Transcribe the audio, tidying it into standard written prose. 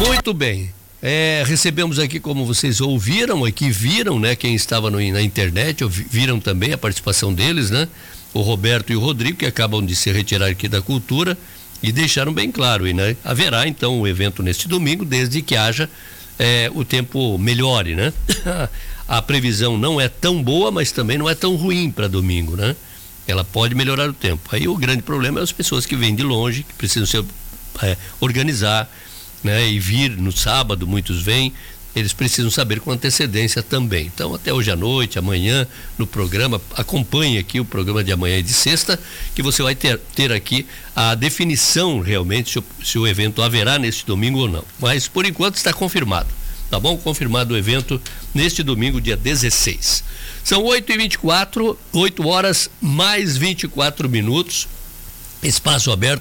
Muito bem. Recebemos aqui, como vocês ouviram, aqui viram, né? Quem estava na internet, viram também a participação deles, né? O Roberto e o Rodrigo, que acabam de se retirar aqui da cultura e deixaram bem claro, né? Haverá então o evento neste domingo, desde que haja o tempo melhore, né? A previsão não é tão boa, mas também não é tão ruim para domingo, né? Ela pode melhorar o tempo. Aí o grande problema é as pessoas que vêm de longe, que precisam se organizar, né? E vir no sábado, muitos vêm, eles precisam saber com antecedência também. Então, até hoje à noite, amanhã, no programa, acompanhe aqui o programa de amanhã e de sexta, que você vai ter aqui a definição realmente se o evento haverá neste domingo ou não. Mas, por enquanto, está confirmado. Tá bom? Confirmado o evento neste domingo, dia 16. São 8h24, 8 horas mais 24 minutos. Espaço aberto